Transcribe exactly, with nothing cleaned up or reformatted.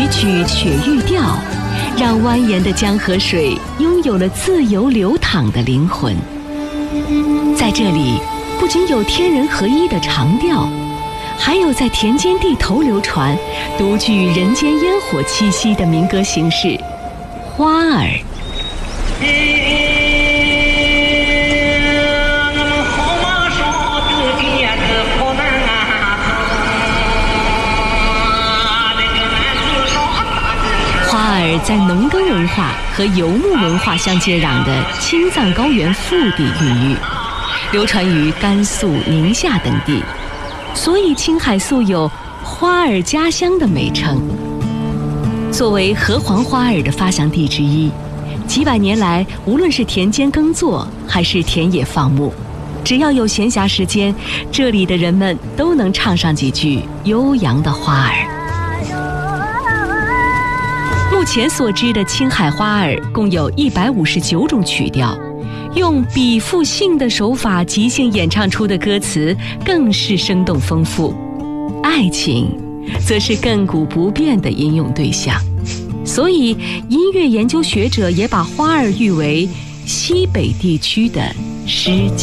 曲《雪玉调》，让蜿蜒的江河水拥有了自由流淌的灵魂。在这里，不仅有天人合一的长调，还有在田间地头流传、独具人间烟火气息的民歌形式——花儿。花儿在农耕文化和游牧文化相接壤的青藏高原腹地孕育，流传于甘肃、宁夏等地，所以青海素有“花儿家乡”的美称。作为河黄花儿的发祥地之一，几百年来，无论是田间耕作还是田野放牧，只要有闲暇时间，这里的人们都能唱上几句悠扬的花儿。目前所知的青海花儿共有一百五十九种曲调，用比附性的手法即兴演唱出的歌词更是生动丰富。爱情则是亘古不变的吟咏对象，所以音乐研究学者也把花儿誉为西北地区的诗经。